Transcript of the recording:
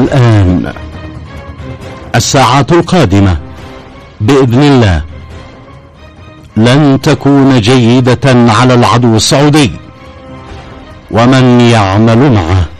والآن الساعات القادمة بإذن الله لن تكون جيدة على العدو السعودي ومن يعمل معه.